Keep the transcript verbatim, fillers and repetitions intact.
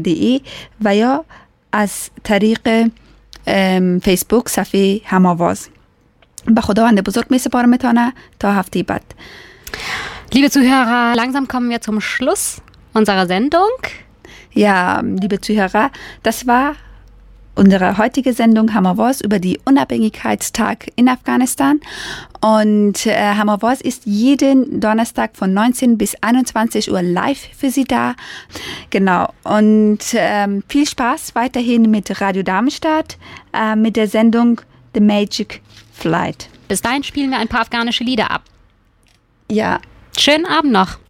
de و یا از طریق فیسبوک صفحه هم‌آواز. به خداوند بزرگ می سپارمتانه تا هفته بعد. Liebe Zuhörer, langsam kommen wir zum Schluss unserer Sendung. Ja, liebe Zuhörer, das war unsere heutige Sendung Hammerwors über die Unabhängigkeitstag in Afghanistan. Und äh, Hammerwors ist jeden Donnerstag von neunzehn bis einundzwanzig Uhr live für Sie da. Genau. Und ähm, viel Spaß weiterhin mit Radio Darmstadt, äh, mit der Sendung The Magic Flight. Bis dahin spielen wir ein paar afghanische Lieder ab. Ja. Schönen Abend noch.